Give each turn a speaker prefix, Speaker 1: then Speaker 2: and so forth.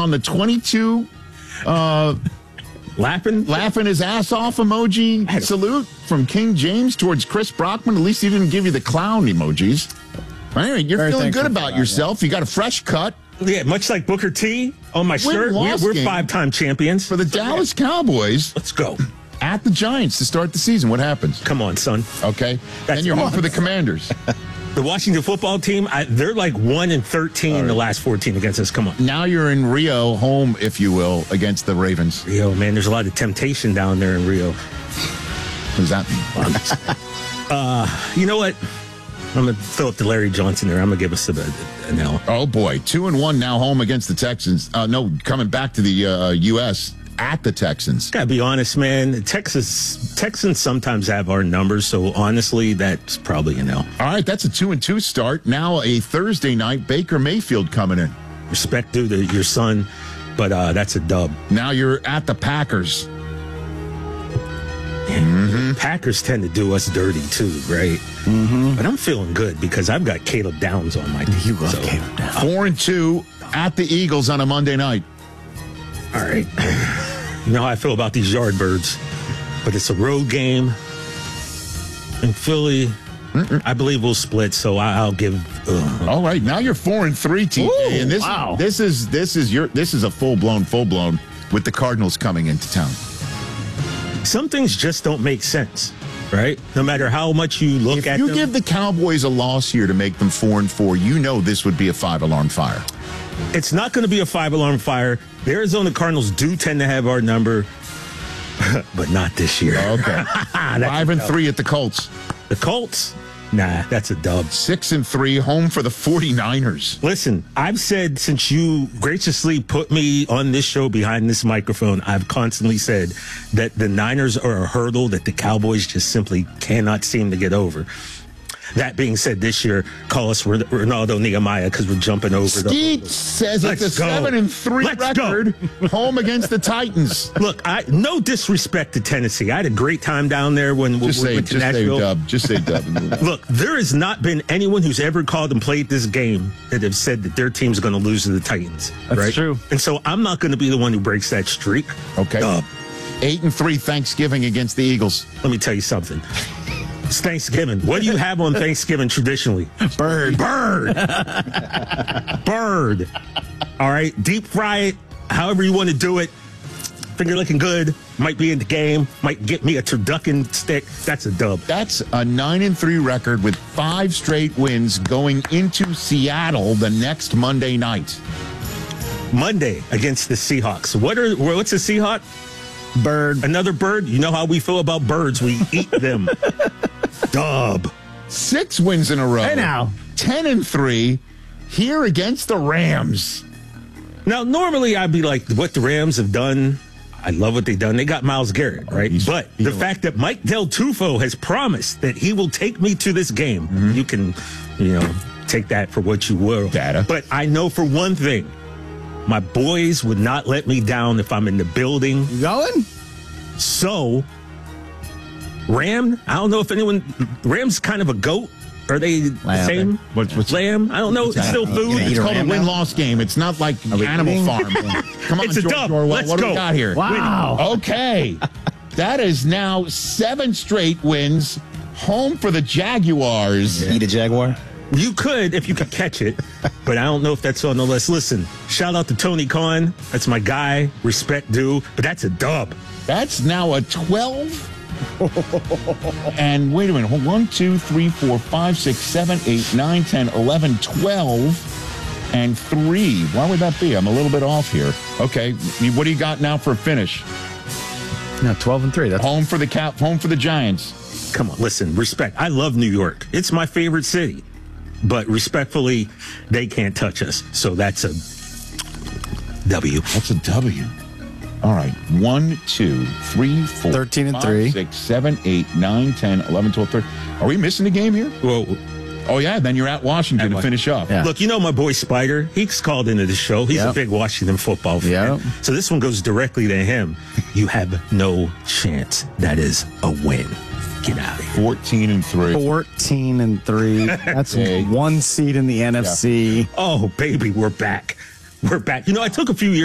Speaker 1: on the 22 laughing his ass off emoji salute from King James towards Chris Brockman. At least he didn't give you the clown emojis. Anyway, you're
Speaker 2: Very
Speaker 1: feeling good
Speaker 2: thankful
Speaker 1: about
Speaker 2: for that,
Speaker 1: yourself. You got a fresh cut.
Speaker 3: Yeah, much like Booker T on my shirt. We're five-time champions.
Speaker 1: For the Dallas Cowboys.
Speaker 3: Let's go.
Speaker 1: At the Giants to start the season. What happens?
Speaker 3: Come on, son.
Speaker 1: Okay. Then you're home for the Commanders.
Speaker 3: The Washington football team, they're like 1-13 in the last 14 against us. Come on.
Speaker 1: Now you're in Rio, home, if you will, against the Ravens.
Speaker 3: Rio, man, there's a lot of temptation down there in Rio.
Speaker 1: What does that mean?
Speaker 3: You know what? I'm going to throw up to Larry Johnson there. I'm going to give us an L.
Speaker 1: Oh, boy. 2-1 now home against the Texans. Coming back to the U.S. at the Texans.
Speaker 3: Got to be honest, man. Texans sometimes have our numbers, so honestly, that's probably an L.
Speaker 1: All right, that's a 2-2 start. Now a Thursday night, Baker Mayfield coming in.
Speaker 3: Respect due to your son, but that's a dub.
Speaker 1: Now you're at the Packers.
Speaker 3: Packers tend to do us dirty too, right? But I'm feeling good because I've got Caleb Downs on my team.
Speaker 2: You love Caleb Downs.
Speaker 1: 4-2 at the Eagles on a Monday night.
Speaker 3: All right. You know how I feel about these Yardbirds, but it's a road game in Philly. I believe we'll split, so I'll give.
Speaker 1: All right, now you're 4-3, TJ, and this is a full blown with the Cardinals coming into town.
Speaker 3: Some things just don't make sense, right? No matter how much you look at them.
Speaker 1: If you give the Cowboys a loss here to make them 4-4, you know this would be a 5-alarm fire.
Speaker 3: It's not going to be a 5-alarm fire. The Arizona Cardinals do tend to have our number, but not this year.
Speaker 1: Okay. 5-3 at the Colts.
Speaker 3: The Colts? Nah, that's a dub.
Speaker 1: 6-3, home for the 49ers.
Speaker 3: Listen, I've said since you graciously put me on this show behind this microphone, I've constantly said that the Niners are a hurdle that the Cowboys just simply cannot seem to get over. That being said, this year, call us Ronaldo Nehemiah because we're jumping over.
Speaker 1: Skeet says it's a 7-3 record, home against the Titans.
Speaker 3: Look, no disrespect to Tennessee. I had a great time down there when we went to Nashville.
Speaker 1: Just say dub.
Speaker 3: Look, there has not been anyone who's ever called and played this game that have said that their team's going to lose to the Titans.
Speaker 2: That's true.
Speaker 3: And so I'm not going to be the one who breaks that streak.
Speaker 1: Okay. 8-3 Thanksgiving against the Eagles.
Speaker 3: Let me tell you something. It's Thanksgiving. What do you have on Thanksgiving traditionally?
Speaker 2: Bird.
Speaker 3: All right. Deep fry it, however you want to do it. Finger looking good. Might be in the game. Might get me a turducken stick. That's a dub.
Speaker 1: That's a 9-3 record with 5 straight wins going into Seattle the next Monday night.
Speaker 3: Monday against the Seahawks. What's a Seahawk?
Speaker 2: Bird.
Speaker 3: Another bird? You know how we feel about birds. We eat them. Dub.
Speaker 1: 6 wins in a row.
Speaker 2: Hey now.
Speaker 1: 10-3 here against the Rams.
Speaker 3: Now, normally I'd be like, what the Rams have done, I love what they've done. They got Myles Garrett, right? But the fact that Mike Del Tufo has promised that he will take me to this game, you can, take that for what you will.
Speaker 1: Data.
Speaker 3: But I know for one thing, my boys would not let me down if I'm in the building.
Speaker 2: You going?
Speaker 3: So, Ram, I don't know if Ram's kind of a goat. Are they the same?
Speaker 1: What's
Speaker 3: lamb? I don't know. It's still food.
Speaker 1: It's called a win-loss game. It's not like Animal Farm. Come on,
Speaker 3: It's a
Speaker 1: George
Speaker 3: dub.
Speaker 1: Orwell.
Speaker 3: Let's
Speaker 1: what do
Speaker 3: go.
Speaker 1: we got here?
Speaker 2: Wow.
Speaker 1: Okay. That is now 7 straight wins. Home for the Jaguars.
Speaker 2: Eat a Jaguar?
Speaker 3: You could if you could catch it, but I don't know if that's on the list. Listen, shout out to Tony Khan. That's my guy. Respect due, but that's a dub.
Speaker 1: That's now a 12. And wait a minute. 1, 2, 3, 4, 5, 6, 7, 8, 9, 10, 11, 12, and 3. Why would that be? I'm a little bit off here. Okay. What do you got now for a finish?
Speaker 2: No, 12-3. That's
Speaker 1: Home for the Giants.
Speaker 3: Come on, listen, respect. I love New York. It's my favorite city. But respectfully, they can't touch us. So that's a W.
Speaker 1: That's a W. All right. 1, 2, 3, 4,
Speaker 2: 13-3.
Speaker 1: 5, 6, 7, 8, 9, 10, 11, 12, 13. Are we missing a game here?
Speaker 3: Well,
Speaker 1: oh, yeah. Then you're at Washington to finish up.
Speaker 2: Yeah.
Speaker 3: look, you know my boy Spider. He's called into the show. He's a big Washington football fan.
Speaker 2: Yep.
Speaker 3: So this one goes directly to him. You have no chance. That is a win. Get out of here.
Speaker 1: 14-3.
Speaker 2: 14-3. That's 1 seed in the NFC.
Speaker 3: Oh, baby, we're back. We're back. I took a few years